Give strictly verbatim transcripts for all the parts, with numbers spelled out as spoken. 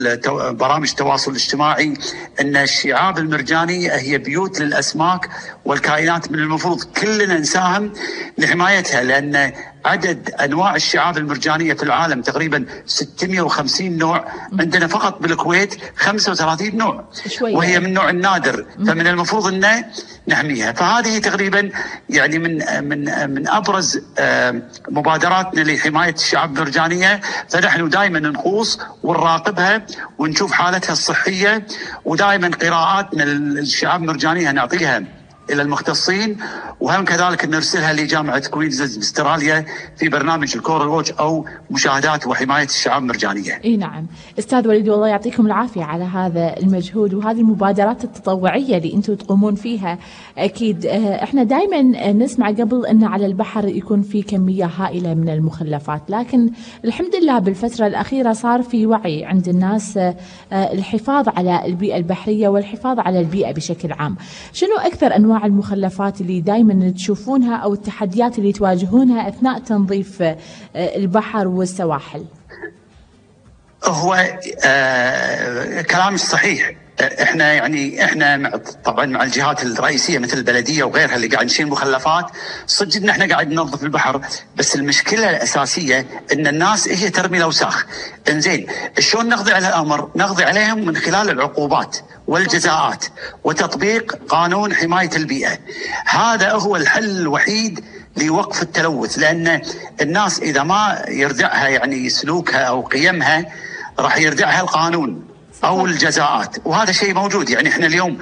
برامج التواصل الاجتماعي ان الشعاب المرجانيه هي بيوت للاسماك والكائنات، من المفروض كلنا نساهم لحمايتها، لان عدد انواع الشعاب المرجانيه في العالم تقريبا ستمئة وخمسين نوع، عندنا فقط بالكويت خمسة وثلاثين نوع وهي من النوع النادر، فمن المفروض ان نحميها. فهذه تقريبا يعني من من من ابرز مبادراتنا لحمايه الشعاب المرجانيه، فنحن دائما نقوص ونراقبها ونشوف حالتها الصحيه، ودائما قراءاتنا للشعاب المرجانيه نعطيها الى المختصين، وهم كذلك نرسلها لجامعه كوينزلاند باستراليا في برنامج الكورال ووتش او مشاهدات وحمايه الشعاب المرجانيه. اي نعم، استاذ وليد والله يعطيكم العافيه على هذا المجهود وهذه المبادرات التطوعيه اللي انتم تقومون فيها. اكيد احنا دائما نسمع قبل ان على البحر يكون في كميه هائله من المخلفات، لكن الحمد لله بالفتره الاخيره صار في وعي عند الناس الحفاظ على البيئه البحريه والحفاظ على البيئه بشكل عام. شنو اكثر انواع المخلفات اللي دائما تشوفونها او التحديات اللي تواجهونها اثناء تنظيف البحر والسواحل؟ هو آه كلامك صحيح. احنا يعني احنا مع طبعا مع الجهات الرئيسيه مثل البلديه وغيرها اللي قاعد نشيل مخلفات، صدق ان احنا قاعد ننظف البحر، بس المشكله الاساسيه ان الناس هي ترمي الاوساخ. انزين شلون نقضي على الامر؟ نقضي عليهم من خلال العقوبات والجزاءات وتطبيق قانون حمايه البيئه. هذا هو الحل الوحيد لوقف التلوث، لان الناس اذا ما يردعها يعني سلوكها او قيمها راح يردعها القانون او الجزاءات، وهذا شيء موجود. يعني احنا اليوم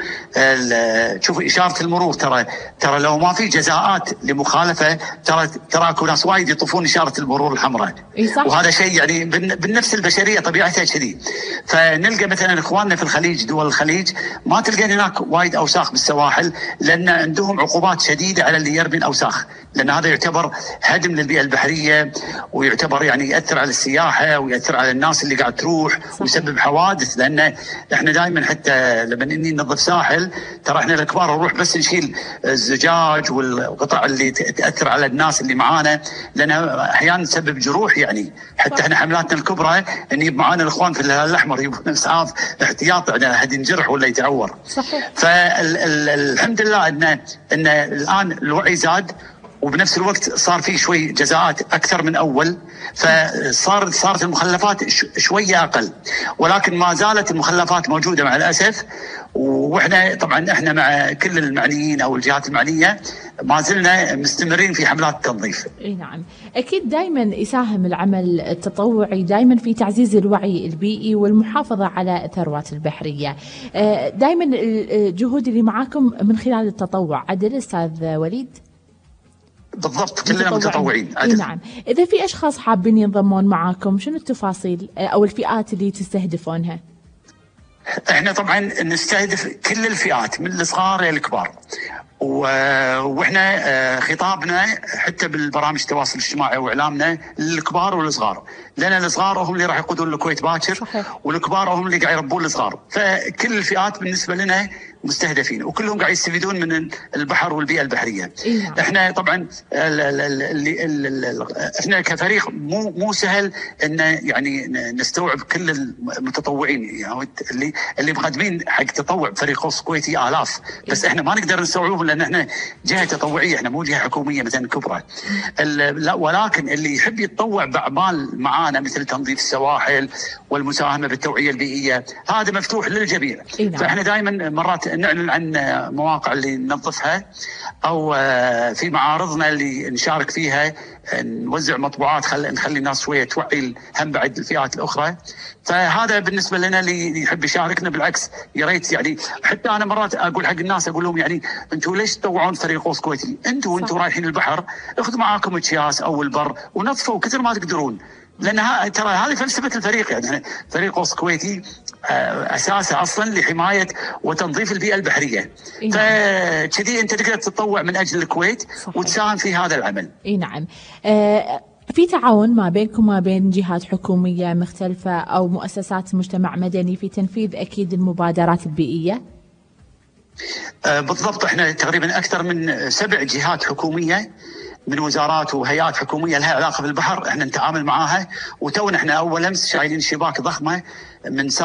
شوفوا اشاره المرور، ترى ترى لو ما في جزاءات لمخالفه ترى ترى اكو ناس وايد يطوفون اشاره المرور الحمراء، وهذا شيء يعني بالنفس البشريه طبيعتها كذي. فنلقى مثلا اخواننا في الخليج، دول الخليج ما تلقى هناك وايد اوساخ بالسواحل، لان عندهم عقوبات شديده على اللي يرمي الاوساخ، لان هذا يعتبر هدم للبيئه البحريه، ويعتبر يعني ياثر على السياحه وياثر على الناس اللي قاعد تروح ويسبب حوادث. لان احنا دائما حتى لما نني ننظف ساحل ترى احنا الكبار نروح بس نشيل الزجاج والقطع اللي تاثر على الناس اللي معانا، لانها احيانا تسبب جروح. يعني حتى احنا حملاتنا الكبرى نجيب معانا الاخوان في الهلال الاحمر يجيبون اسعاف احتياط يعني احد ينجرح ولا يتعور. صحيح. فالحمد لله ان ان الان الوعي زاد، وبنفس الوقت صار في شوي جزاءات اكثر من اول، فصار صارت المخلفات شويه اقل، ولكن ما زالت المخلفات موجوده مع الاسف. واحنا طبعا احنا مع كل المعنيين او الجهات المعنيه ما زلنا مستمرين في حملات التنظيف. اي نعم، اكيد دائما يساهم العمل التطوعي دائما في تعزيز الوعي البيئي والمحافظه على الثروات البحريه. دائما الجهود اللي معاكم من خلال التطوع، عدل استاذ وليد؟ بالضبط، كلنا متطوعين. اي نعم. اذا في اشخاص حابين ينضمون معاكم، شنو التفاصيل او الفئات اللي تستهدفونها؟ احنا طبعا نستهدف كل الفئات من الصغار الى الكبار، واحنا خطابنا حتى بالبرامج التواصل الاجتماعي واعلامنا للكبار والصغار، لان الصغار هم اللي راح يقودون الكويت باكر، والكبار هم اللي قاعد يربون الصغار، فكل الفئات بالنسبه لنا مستهدفين، وكلهم قاعد يستفيدون من البحر والبيئه البحريه. إيه. احنا طبعا اللي احنا كفريق مو مو سهل ان يعني نستوعب كل المتطوعين، يعني اللي اللي مقدمين حق تطوع فريق خاص كويتي الاف، بس احنا ما نقدر نستوعبهم لان احنا جهه تطوعيه، احنا مو جهه حكوميه مثلا كبرى. لا، ولكن اللي يحب يتطوع باعمال معانا مثل تنظيف السواحل والمساهمه بالتوعيه البيئيه، هذا مفتوح للجميع. إيه. فاحنا دائما مرات نعلن عن مواقع اللي ننظفها، او في معارضنا اللي نشارك فيها نوزع مطبوعات، خل نخلي الناس شويه توعي هم بعد الفئات الاخرى. فهذا بالنسبه لنا اللي يحب يشاركنا بالعكس يا ريت. يعني حتى انا مرات اقول حق الناس، اقول لهم يعني انتم ليش تطوعون فريق قوس كويتي؟ انتم وانتم رايحين البحر اخذوا معاكم اكياس او البر ونظفوا كثر ما تقدرون، لان ترى هذه فلسفه الفريق. يعني فريق قوس كويتي اساسه اصلا لحمايه وتنظيف البيئه البحريه. إيه. فكذي انت تقدر تتطوع من اجل الكويت. صحيح. وتساهم في هذا العمل. اي نعم. آه في تعاون ما بينكم وما بين جهات حكوميه مختلفه او مؤسسات مجتمع مدني في تنفيذ اكيد المبادرات البيئيه؟ آه بالضبط، احنا تقريبا اكثر من سبع جهات حكوميه من وزارات وهيئات حكوميه لها علاقه بالبحر احنا نتعامل معاها، وتونا احنا اول امس شايلين شباك ضخمه من